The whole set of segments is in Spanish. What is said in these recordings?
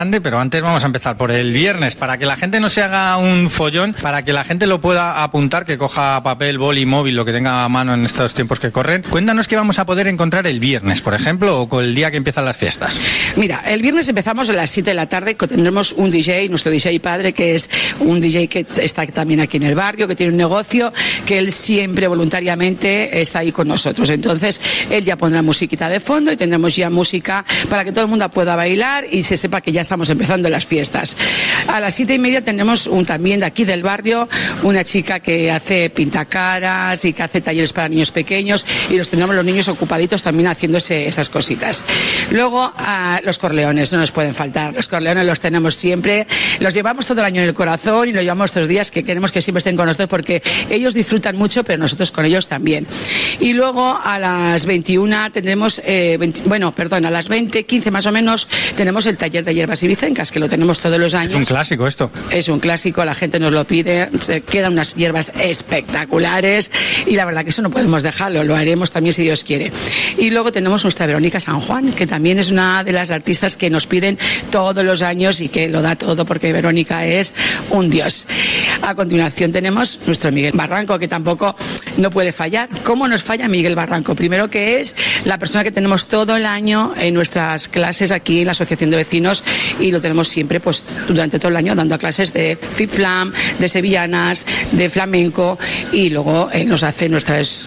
Pero antes vamos a empezar por el viernes, para que la gente no se haga un follón, para que la gente lo pueda apuntar, que coja papel, boli, móvil, lo que tenga a mano en estos tiempos que corren. Cuéntanos qué vamos a poder encontrar el viernes, por ejemplo, o con el día que empiezan las fiestas. Mira, el viernes empezamos a las 7 de la tarde, que tendremos un DJ, nuestro DJ padre, que es un DJ que está también aquí en el barrio, que tiene un negocio, que él siempre voluntariamente está ahí con nosotros. Entonces, él ya pondrá musiquita de fondo y tendremos ya música para que todo el mundo pueda bailar y se sepa que ya estamos empezando las fiestas. A las 7:30 tenemos también de aquí del barrio una chica que hace pintacaras y que hace talleres para niños pequeños y los tendremos los niños ocupaditos también haciéndose esas cositas. Luego los Corleones no nos pueden faltar. Los Corleones los tenemos siempre, los llevamos todo el año en el corazón y los llevamos estos días que queremos que siempre estén con nosotros porque ellos disfrutan mucho, pero nosotros con ellos también. Y luego a las 21 tendremos, a las 20:15 más o menos tenemos el taller de hierbas y vicencas, que lo tenemos todos los años. Es un clásico esto. Es un clásico, la gente nos lo pide, se quedan unas hierbas espectaculares y la verdad que eso no podemos dejarlo, lo haremos también si Dios quiere. Y luego tenemos nuestra Verónica San Juan, que también es una de las artistas que nos piden todos los años y que lo da todo porque Verónica es un dios. A continuación tenemos nuestro Miguel Barranco, que tampoco no puede fallar. ¿Cómo nos falla Miguel Barranco? Primero que es la persona que tenemos todo el año en nuestras clases aquí en la Asociación de Vecinos y lo tenemos siempre pues durante todo el año dando clases de FitFlam, de sevillanas, de flamenco y luego nos hace nuestras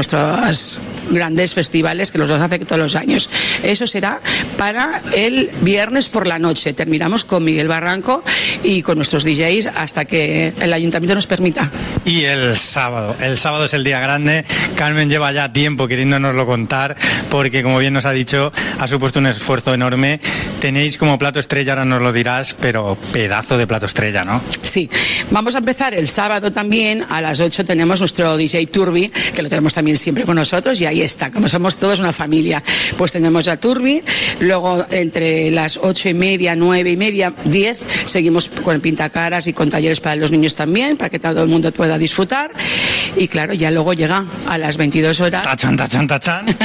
grandes festivales que los hace todos los años. Eso será para el viernes por la noche. Terminamos con Miguel Barranco y con nuestros DJs hasta que el ayuntamiento nos permita. Y el sábado es el día grande. Carmen lleva ya tiempo queriéndonoslo contar porque, como bien nos ha dicho, ha supuesto un esfuerzo enorme. Tenéis como plato estrella, ahora nos lo dirás, pero pedazo de plato estrella, ¿no? Sí. Vamos a empezar el sábado también. A las 8 tenemos nuestro DJ Turbi, que lo tenemos también siempre con nosotros y ahí está, como somos todos una familia. Pues tenemos a Turbi, luego entre las 8:30, 9:30, 10, seguimos con pintacaras y con talleres para los niños también, para que todo el mundo pueda disfrutar. Y claro, ya luego llega a las 22 horas. ¡Tachan, tachan, tachan!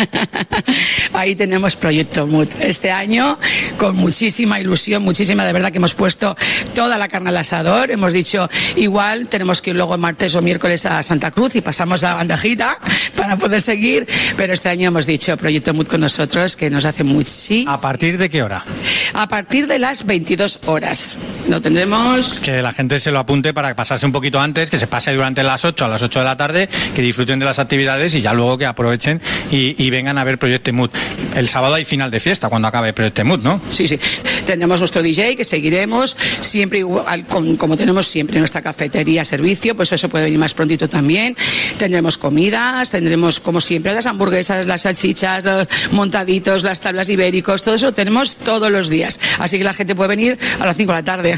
Ahí tenemos Proyecto Mood. Este año, con muchísima ilusión, muchísima, de verdad que hemos puesto toda la carne al asador. Hemos dicho, igual tenemos que ir luego martes o miércoles a Santa Cruz y pasamos a bandejita para poder seguir, pero este año hemos dicho Proyecto Mood con nosotros, que nos hace muchísimo. ¿A partir de qué hora? A partir de las 22 horas. Lo tendremos. Que la gente se lo apunte para pasarse un poquito antes, que se pase durante las 8 a las 8 de la tarde, que disfruten de las actividades y ya luego que aprovechen y vengan a ver Proyecto Mood. El sábado hay final de fiesta cuando acabe Proyecto Mood, ¿no? Sí. Tendremos nuestro DJ, que seguiremos siempre igual, como tenemos siempre en nuestra cafetería servicio, pues eso puede venir más prontito también. Tendremos comidas, tendremos como siempre las hamburguesas, las salchichas, los montaditos, las tablas ibéricos, todo eso lo tenemos todos los días. Así que la gente puede venir a las 5 de la tarde.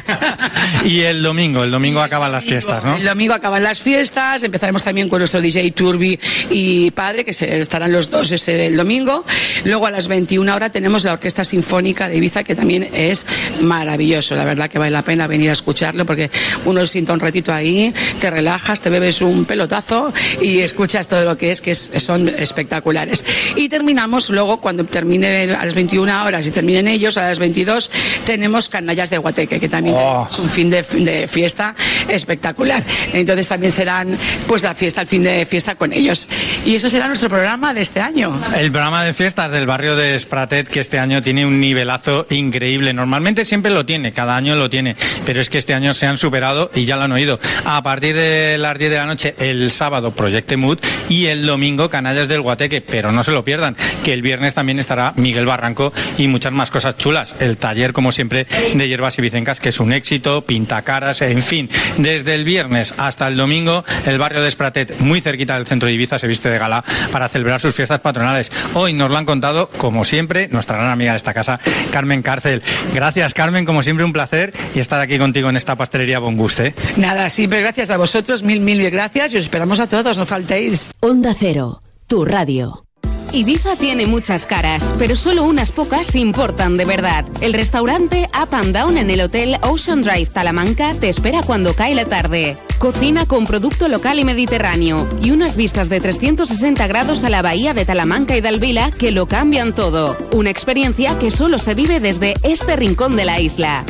Y el domingo acaban las fiestas, ¿no? El domingo acaban las fiestas, empezaremos también con nuestro DJ Turbi y Padre, que estarán los dos el domingo. Luego a las 21 horas tenemos la Orquesta Sinfónica de Ibiza, que también es maravilloso, la verdad que vale la pena venir a escucharlo porque uno se sienta un ratito ahí, te relajas, te bebes un pelotazo y escuchas todo lo que son espectaculares. Y terminamos luego, cuando termine a las 21 horas y terminen ellos, a las 22 tenemos Canallas de Guateque, que también es un fin de fiesta espectacular. Entonces también serán pues la fiesta, el fin de fiesta con ellos. Y eso será nuestro programa de este año. El programa de fiestas del barrio de Espratet, que este año tiene un nivelazo increíble. Normalmente siempre lo tiene, cada año lo tiene, pero es que este año se han superado y ya lo han oído. A partir de las 10 de la noche, el sábado, Proyecto Mood y el domingo, Canallas del Guateque, pero no se lo pierdan, que el viernes también estará Miguel Barranco y muchas más cosas chulas. El taller, como siempre, de hierbas y vicencas, que es un éxito, pintacaras, en fin. Desde el viernes hasta el domingo, el barrio de Espratet, muy cerquita del centro de Ibiza, se viste de gala para celebrar sus fiestas patronales. Hoy nos lo han contado, como siempre, nuestra gran amiga de esta casa, Carmen Cárcel. Gracias, Carmen, como siempre un placer y estar aquí contigo en esta pastelería Bon Guste. Nada, siempre gracias a vosotros, mil gracias y os esperamos a todos, no faltéis. Onda Cero, tu radio. Ibiza tiene muchas caras, pero solo unas pocas importan de verdad. El restaurante Up and Down en el Hotel Ocean Drive Talamanca te espera cuando cae la tarde. Cocina con producto local y mediterráneo y unas vistas de 360 grados a la bahía de Talamanca y de Alvila que lo cambian todo. Una experiencia que solo se vive desde este rincón de la isla.